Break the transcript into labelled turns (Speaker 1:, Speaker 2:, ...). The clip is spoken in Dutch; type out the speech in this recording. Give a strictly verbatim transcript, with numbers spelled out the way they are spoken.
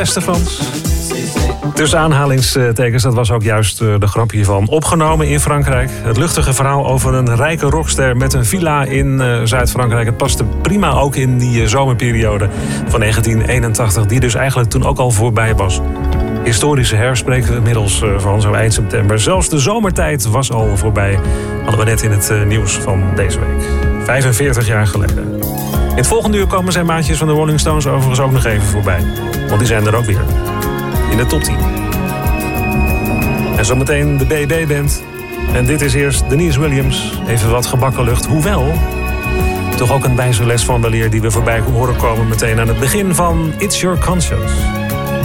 Speaker 1: Beste Frans. Tussen aanhalingstekens, dat was ook juist de grap hiervan. Opgenomen in Frankrijk. Het luchtige verhaal over een rijke rockster met een villa in uh, Zuid-Frankrijk. Het paste prima ook in die uh, zomerperiode van negentien eenentachtig... die dus eigenlijk toen ook al voorbij was. Historische herspreken we inmiddels uh, van zo eind september. Zelfs de zomertijd was al voorbij. Hadden we net in het uh, nieuws van deze week. vijfenveertig jaar geleden. In het volgende uur komen zijn maatjes van de Rolling Stones overigens ook nog even voorbij. Want die zijn er ook weer. In de top tien. En zometeen de B B Band. En dit is eerst Denise Williams. Even wat gebakken lucht. Hoewel, toch ook een wijze les van weleer die we voorbij horen komen meteen aan het begin van It's Your Conscience.